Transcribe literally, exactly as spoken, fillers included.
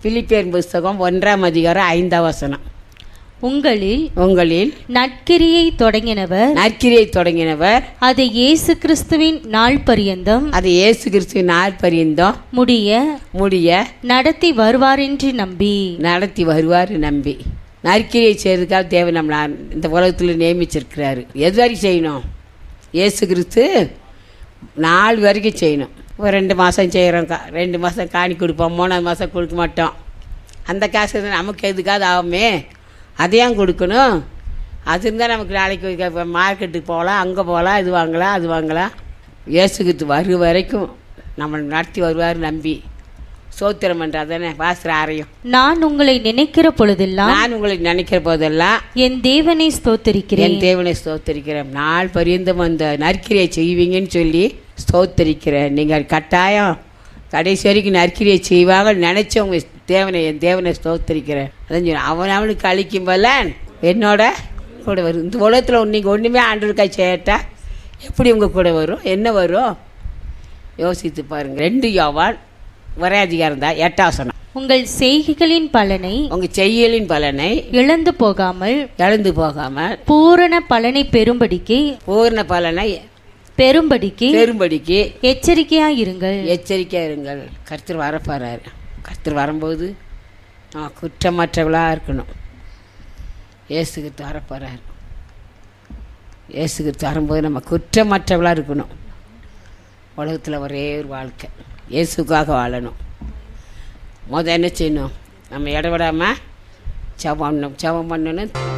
பிலிப்பியர் புஸ்தகம் ஒன்றாம் அதிகாரம் ஐந்தாம் வசனம். உங்களில் உங்களில் நற்கிரியை தொடங்கினவர் நற்கிரியை தொடங்கினவர் அதை இயேசு கிறிஸ்துவின் நாள் பரியந்தம் அது இயேசு கிறிஸ்துவின் நாள் பரியந்தம் முடிய முடிய நடத்தி வருவார் என்று நம்பி நடத்தி வருவார் நம்பி. நற்கிரியை செய்யறதுக்காக தேவன் நம்மளை இந்த உலகத்தில் நியமிச்சிருக்கிறாரு. எது வரைக்கும் செய்யணும்? இயேசு கிறிஸ்து நாலு வரைக்கும் செய்யணும். ஒரு ரெண்டு மாதம் செய்கிறோம், கா ரெண்டு மாதம் காணி கொடுப்போம், மூணாவது மாதம் கொடுக்க மாட்டோம். அந்த காசு நமக்கு எதுக்காவது ஆகுமே, அதையும் கொடுக்கணும். அது இருந்தால் நமக்கு நாளைக்கு மார்க்கெட்டுக்கு போகலாம், அங்கே போகலாம், இது வாங்கலாம் அது வாங்கலாம். இயேசு கிறிஸ்து வரும் வரைக்கும் நம்மளை நடத்தி வருவார் நம்பி சோத்திரம் பண்ணுறாதானே வாசற ஆரையும். நான் உங்களை நினைக்கிற பொழுதெல்லாம் நான் உங்களை நினைக்கிற போதெல்லாம் என் தேவனை ஸ்தோத்திரிக்கிறேன் என் தேவனை ஸ்தோத்திரிக்கிறேன். நாள் பரியந்தம் அந்த நற்கிரியை செய்வீங்கன்னு சொல்லி ஸ்தோத்திரிக்கிறேன். நீங்கள் கட்டாயம் கடைசி வரைக்கும் நற்கிரியை செய்வாங்க நினச்சவங்க தேவனை என் தேவனை ஸ்தோத்திரிக்கிறேன். அதான் சொல்லி அவன் அவனுக்கு அழிக்கும் போல என்னோட கூட வரும். இந்த உலகத்தில் நீங்கள் ஒன்றுமே ஆண்டவருக்காய் செய்யட்டா எப்படி உங்கள் கூட வரும்? என்ன வரும்? யோசித்து பாருங்கள். ரெண்டு யோவான் ஒரே அதிகாரம் தான், எட்டாம் வசனம். உங்கள் செய்கைகளின் பலனை உங்கள் செய்யலின் பலனை இழந்து போகாமல் இழந்து போகாமல் பூரண பலனை பெறும்படிக்கு பூர்ண பலனை பெறும்படிக்கு பெரும்படிக்கு எச்சரிக்கையாயிருங்கள் எச்சரிக்கையாக இருங்கள். கர்த்தர் வரப்போறாரு. கர்த்தர் வரும்போது நம்ம குற்றமற்றவளாக இருக்கணும். இயேசு கிறிஸ்து வரப்போறாரு. இயேசு கிறிஸ்து வரும்போது நம்ம குற்றமற்றவளாக இருக்கணும். உலகத்தில் ஒரே ஒரு வாழ்க்கை இயேசுக்காக வாழணும். முதல் என்ன செய்யணும்? நம்ம இடவிடாமல் ஜெபம் பண்ணணும். ஜெபம் பண்ணணும்.